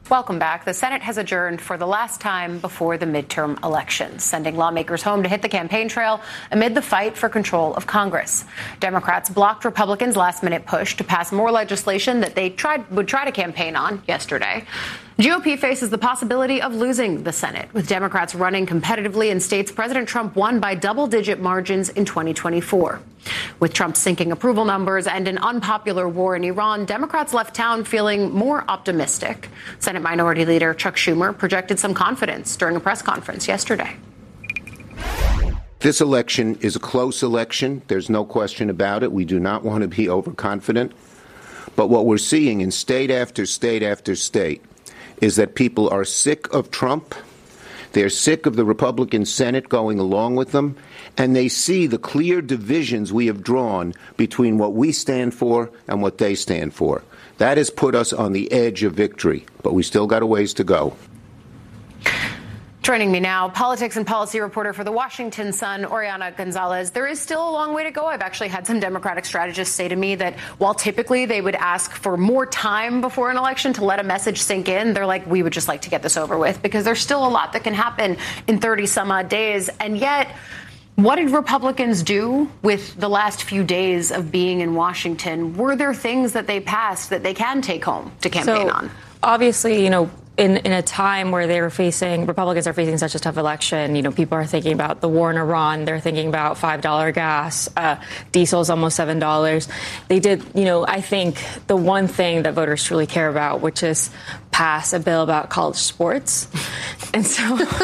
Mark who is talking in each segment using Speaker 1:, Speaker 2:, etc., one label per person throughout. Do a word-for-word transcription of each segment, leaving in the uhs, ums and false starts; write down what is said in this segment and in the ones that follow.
Speaker 1: Welcome back. The Senate has adjourned for the last time before the midterm elections, sending lawmakers home to hit the campaign trail amid the fight for control of Congress. Democrats blocked Republicans' last-minute push to pass more legislation that they tried would try to campaign on yesterday. G O P faces the possibility of losing the Senate, with Democrats running competitively in states President Trump won by double-digit margins in twenty twenty-four. With Trump's sinking approval numbers and an unpopular war in Iran, Democrats left town feeling more optimistic. Senate Minority Leader Chuck Schumer projected some confidence during a press conference yesterday.
Speaker 2: This election is a close election. There's no question about it. We do not want to be overconfident. But what we're seeing in state after state after state is that people are sick of Trump. They're sick of the Republican Senate going along with them, and they see the clear divisions we have drawn between what we stand for and what they stand for. That has put us on the edge of victory, but we still got a ways to go.
Speaker 1: Joining me now, politics and policy reporter for the Washington Sun, Oriana Gonzalez. There is still a long way to go. I've actually had some Democratic strategists say to me that while typically they would ask for more time before an election to let a message sink in, they're like, we would just like to get this over with because there's still a lot that can happen in thirty some odd days. And yet, what did Republicans do with the last few days of being in Washington? Were there things that they passed that they can take home to campaign
Speaker 3: so,
Speaker 1: on?
Speaker 3: Obviously, you know, In, in a time where they were facing, Republicans are facing such a tough election, you know, people are thinking about the war in Iran. They're thinking about five dollar gas. Uh, diesel is almost seven dollars. They did, you know, I think the one thing that voters truly care about, which is pass a bill about college sports. And so,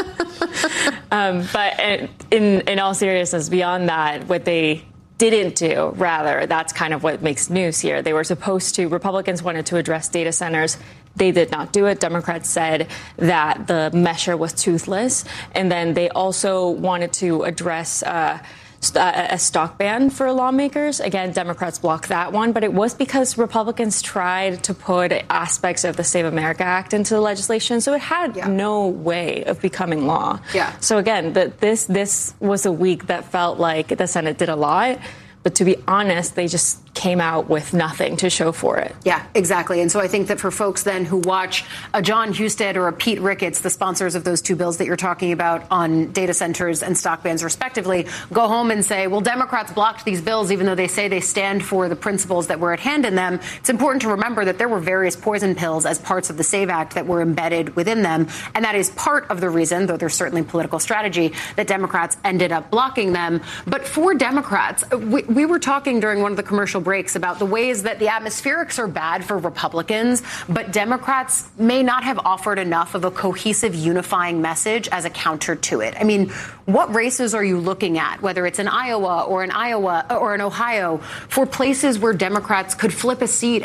Speaker 3: um, but in, in all seriousness, beyond that, what they didn't do, rather, that's kind of what makes news here. They were supposed to, Republicans wanted to address data centers. They did not do it. Democrats said that the measure was toothless. And then they also wanted to address uh, a stock ban for lawmakers. Again, Democrats blocked that one. But it was because Republicans tried to put aspects of the Save America Act into the legislation. So it had yeah. no way of becoming law.
Speaker 1: Yeah.
Speaker 3: So again, the, this this was a week that felt like the Senate did a lot. But to be honest, they just came out with nothing to show for it.
Speaker 1: Yeah, exactly. And so I think that for folks then who watch a John Husted or a Pete Ricketts, the sponsors of those two bills that you're talking about on data centers and stock bans respectively, go home and say, well, Democrats blocked these bills even though they say they stand for the principles that were at hand in them. It's important to remember that there were various poison pills as parts of the SAVE Act that were embedded within them. And that is part of the reason, though there's certainly political strategy, that Democrats ended up blocking them. But for Democrats, we, we were talking during one of the commercial breaks about the ways that the atmospherics are bad for Republicans, but Democrats may not have offered enough of a cohesive, unifying message as a counter to it. I mean, what races are you looking at, whether it's in Iowa or in Iowa or in Ohio, for places where Democrats could flip a seat